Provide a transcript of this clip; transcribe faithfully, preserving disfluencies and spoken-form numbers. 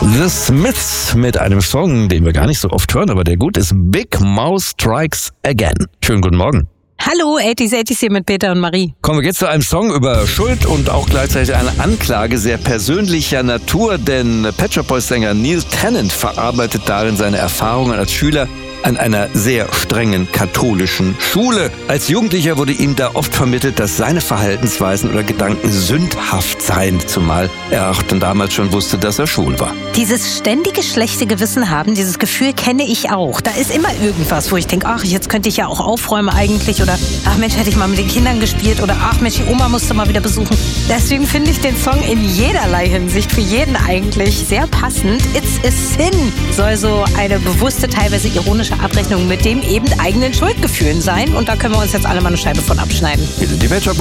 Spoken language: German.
The Smiths mit einem Song, den wir gar nicht so oft hören, aber der gut ist. Big Mouth Strikes Again. Schönen guten Morgen. Hallo, achtzig achtzig hier mit Peter und Marie. Kommen wir jetzt zu einem Song über Schuld und auch gleichzeitig eine Anklage sehr persönlicher Natur, denn Pet Shop Boys Sänger Neil Tennant verarbeitet darin seine Erfahrungen als Schüler an einer sehr strengen katholischen Schule. Als Jugendlicher wurde ihm da oft vermittelt, dass seine Verhaltensweisen oder Gedanken sündhaft seien, zumal er auch dann damals schon wusste, dass er schwul war. Dieses ständige schlechte Gewissen haben, dieses Gefühl kenne ich auch. Da ist immer irgendwas, wo ich denke, ach, jetzt könnte ich ja auch aufräumen eigentlich, oder ach Mensch, hätte ich mal mit den Kindern gespielt, oder ach Mensch, die Oma musste mal wieder besuchen. Deswegen finde ich den Song in jederlei Hinsicht für jeden eigentlich sehr passend. It's a Sin soll so eine bewusste, teilweise ironische Abrechnung mit dem eben eigenen Schuldgefühlen sein. Und da können wir uns jetzt alle mal eine Scheibe von abschneiden. Wir sind die Pet Shop